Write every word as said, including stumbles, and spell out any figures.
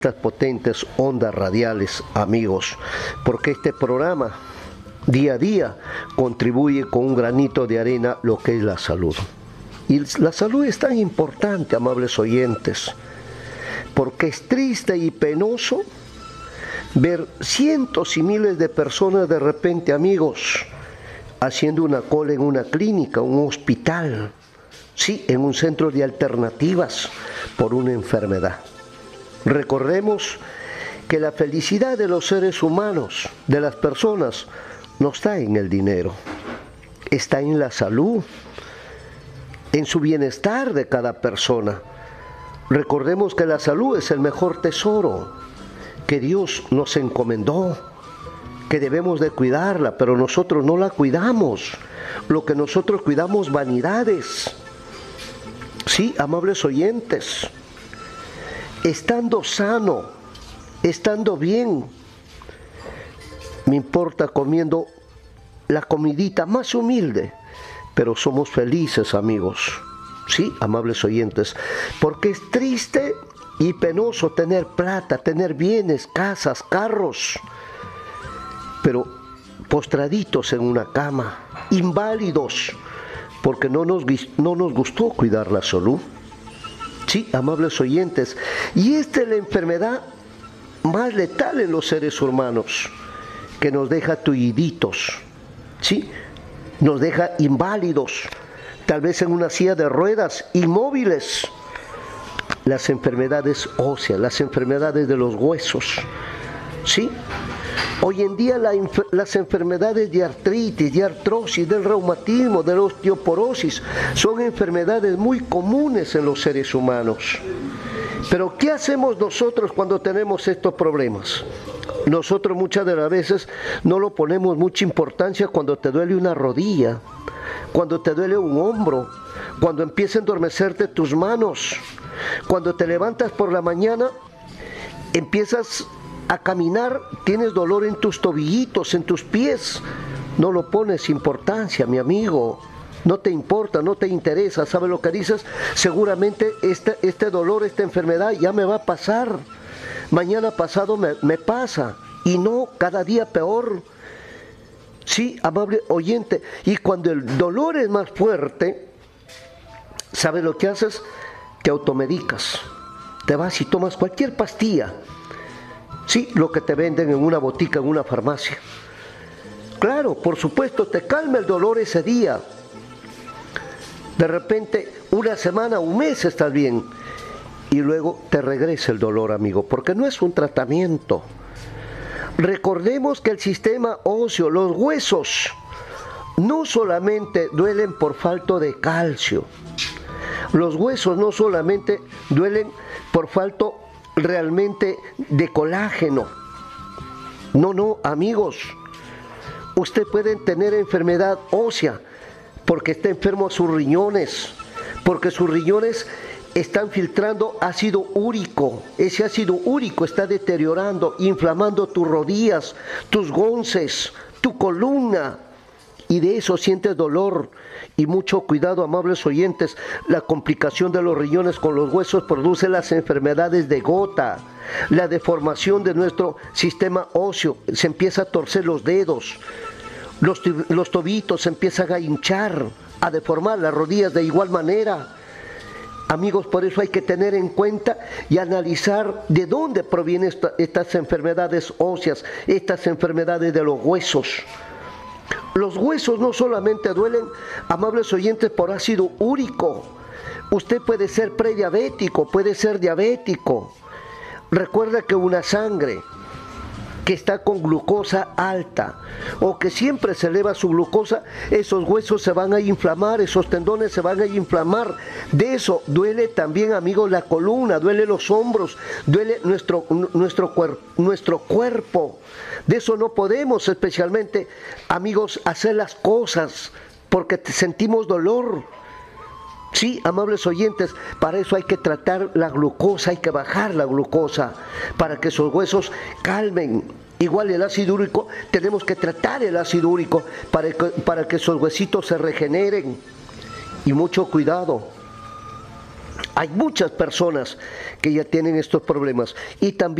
estas potentes ondas radiales, amigos, porque este programa día a día contribuye con un granito de arena lo que es la salud. Y la salud es tan importante, amables oyentes, porque es triste y penoso ver cientos y miles de personas de repente, amigos, haciendo una cola en una clínica, un hospital, sí, en un centro de alternativas por una enfermedad. Recordemos que la felicidad de los seres humanos, de las personas, no está en el dinero, está en la salud, en su bienestar de cada persona. Recordemos que la salud es el mejor tesoro que Dios nos encomendó, que debemos de cuidarla, pero nosotros no la cuidamos. Lo que nosotros cuidamos, vanidades. Sí, amables oyentes, estando sano, estando bien, me importa comiendo la comidita más humilde, pero somos felices, amigos. Sí, amables oyentes, porque es triste y penoso tener plata, tener bienes, casas, carros, pero postraditos en una cama, inválidos, porque no nos, no nos gustó cuidar la salud. Sí, amables oyentes, y esta es la enfermedad más letal en los seres humanos, que nos deja tulliditos, sí, nos deja inválidos, tal vez en una silla de ruedas, inmóviles. Las enfermedades óseas, las enfermedades de los huesos, sí. Hoy en día la, las enfermedades de artritis, de artrosis, del reumatismo, de la osteoporosis, son enfermedades muy comunes en los seres humanos. Pero ¿qué hacemos nosotros cuando tenemos estos problemas? Nosotros muchas de las veces no lo ponemos mucha importancia cuando te duele una rodilla, cuando te duele un hombro, cuando empieza a endormecerte tus manos, cuando te levantas por la mañana, empiezas a caminar, tienes dolor en tus tobillitos, en tus pies. No lo pones importancia, mi amigo. No te importa, no te interesa. ¿Sabes lo que dices? Seguramente este, este dolor, esta enfermedad ya me va a pasar. Mañana pasado me, me pasa. Y no, cada día peor. Sí, amable oyente. Y cuando el dolor es más fuerte, ¿sabes lo que haces? Te automedicas. Te vas y tomas cualquier pastilla. Sí, lo que te venden en una botica, en una farmacia. Claro, por supuesto, te calma el dolor ese día. De repente, una semana, un mes estás bien. Y luego te regresa el dolor, amigo, porque no es un tratamiento. Recordemos que el sistema óseo, los huesos, no solamente duelen por falta de calcio. Los huesos no solamente duelen por falta realmente de colágeno. No, no, amigos. Usted puede tener enfermedad ósea porque está enfermo sus riñones, porque sus riñones están filtrando ácido úrico. Ese ácido úrico está deteriorando, inflamando tus rodillas, tus gonces, tu columna. Y de eso sientes dolor. Y mucho cuidado, amables oyentes, la complicación de los riñones con los huesos produce las enfermedades de gota, la deformación de nuestro sistema óseo, se empieza a torcer los dedos, los, los tobillitos se empiezan a hinchar, a deformar las rodillas de igual manera. Amigos, por eso hay que tener en cuenta y analizar de dónde provienen esta, estas enfermedades óseas, estas enfermedades de los huesos. Los huesos no solamente duelen, amables oyentes, por ácido úrico. Usted puede ser prediabético, puede ser diabético. Recuerda que una sangre que está con glucosa alta o que siempre se eleva su glucosa, esos huesos se van a inflamar, esos tendones se van a inflamar. De eso duele también, amigos, la columna, duele los hombros, duele nuestro, nuestro, cuer, nuestro cuerpo. De eso no podemos, especialmente, amigos, hacer las cosas porque sentimos dolor. Sí, amables oyentes, para eso hay que tratar la glucosa, hay que bajar la glucosa para que esos huesos calmen. Igual el ácido úrico, tenemos que tratar el ácido úrico para que, para que esos huesitos se regeneren. Y mucho cuidado, Hay muchas personas que ya tienen estos problemas y también